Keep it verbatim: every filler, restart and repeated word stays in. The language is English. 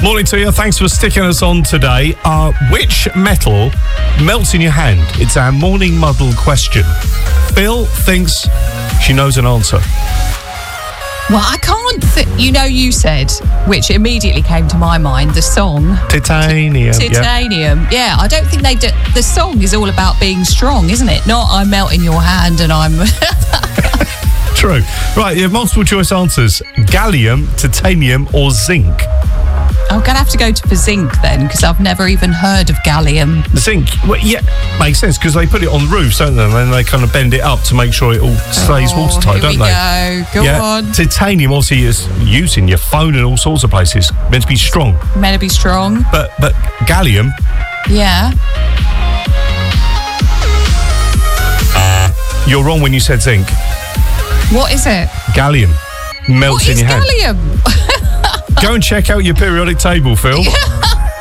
Morning to you. Thanks for sticking us on today. Uh, which metal melts in your hand? It's our morning muddle question. Phil thinks she knows an answer. Well, I can't think... You know, you said, which immediately came to my mind, the song... Titanium. T- titanium. Yeah. yeah, I don't think they do... The song is all about being strong, isn't it? Not I melt in your hand and I'm... True. Right, you have multiple choice answers. Gallium, titanium or zinc? I'm going to have to go to for zinc then, because I've never even heard of gallium. Zinc, well, yeah, makes sense, because they put it on the roofs, don't they? And then they kind of bend it up to make sure it all stays oh, watertight, don't here we they? Go. Go yeah. on. Titanium obviously is used in your phone and all sorts of places. Meant to be strong. Meant to be strong. But but gallium. Yeah. You're wrong when you said zinc. What is it? Gallium. Melts what in your hand. What is gallium? Go and check out your periodic table, Phil.